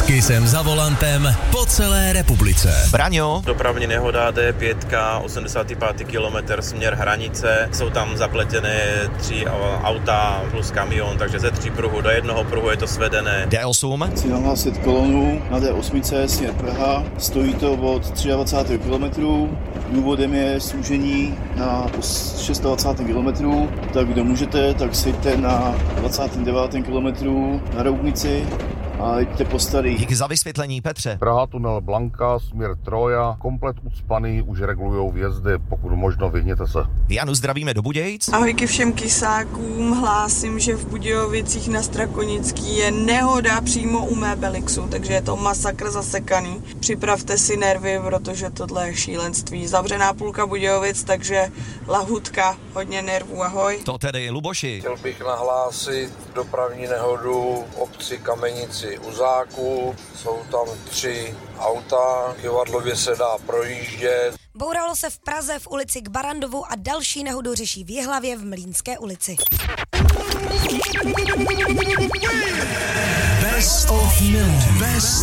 S Kissem za volantem po celé republice. Braňo. Dopravní nehoda D5, 85. kilometr, směr hranice. Jsou tam zapletené 3 auta plus kamion, takže ze 3 pruhů do jednoho pruhu je to svedené. D8. Chci nahlásit kolonu na D8 směr Praha. Stojí to od 23. kilometru. Důvodem je služení na 26. kilometru. Tak kdo můžete, tak sejďte na 29. kilometru na Roudnici a jeďte po starý. Díky za vysvětlení, Petře. Praha, tunel Blanka, směr Troja, komplet ucpaný, už regulujou vjezdy, pokud možno vyhněte se. Janu zdravíme do Budějic. Ahojky všem kysákům, hlásím, že v Budějovicích na Strakonický je nehoda přímo u mé Belixu, takže je to masakr zasekaný. Připravte si nervy, protože tohle je šílenství. Zavřená půlka Budějovic, takže lahutka, hodně nervů, ahoj. To tedy Luboši. Chtěl bych nahlásit dopravní nehodu v obci Kamenici u Záku. Jsou tam 3 auta, kivadlově se dá projíždět. Bouralo se v Praze v ulici k Barandovu a další nehodu řeší v Jihlavě v Mlýnské ulici. Best of Milan. Best